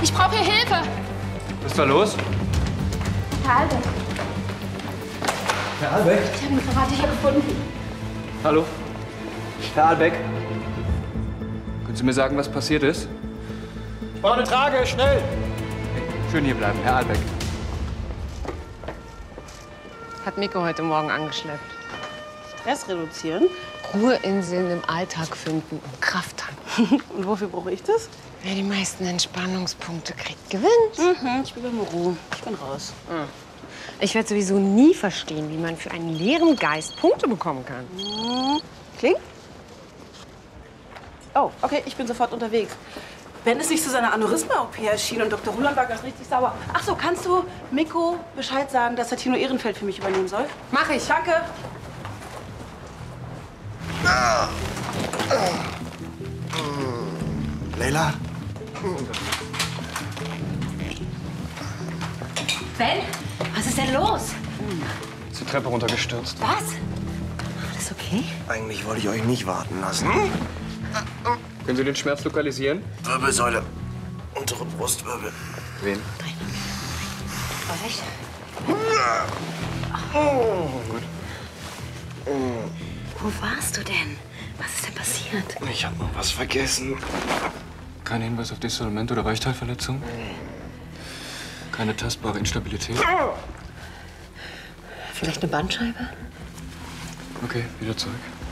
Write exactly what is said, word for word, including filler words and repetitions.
Ich brauche hier Hilfe. Was ist da los? Herr Albeck. Herr Albeck? Ich habe ihn gerade hier gefunden. Hallo? Herr Albeck? Können Sie mir sagen, was passiert ist? Ich brauche eine Trage, schnell! Hey, schön hier bleiben, Herr Albeck. Hat Miko heute Morgen angeschleppt. Stress reduzieren. Ruheinseln im Alltag finden und Kraft tanken. Und wofür brauche ich das? Wer die meisten Entspannungspunkte kriegt, gewinnt. Mhm, ich bin beim Ruhe. Ich bin raus. Ich werde sowieso nie verstehen, wie man für einen leeren Geist Punkte bekommen kann. Mhm. Kling? Oh, okay, ich bin sofort unterwegs. Wenn es nicht zu seiner Aneurysma-O P erschien und Doktor Rulanberg ist richtig sauer. Ach so, kannst du Miko Bescheid sagen, dass er Tino Ehrenfeld für mich übernehmen soll? Mach ich. Danke. Leila? Ben, was ist denn los? Ist die Treppe runtergestürzt. Was? Alles okay? Eigentlich wollte ich euch nicht warten lassen. Können Sie den Schmerz lokalisieren? Wirbelsäule. Untere Brustwirbel. Wen? Vorsicht. Oh, gut. Wo warst du denn? Was ist denn passiert? Ich hab noch was vergessen. Kein Hinweis auf Dissolvent oder Weichteilverletzung? Keine tastbare Instabilität? Vielleicht eine Bandscheibe? Okay, wieder zurück.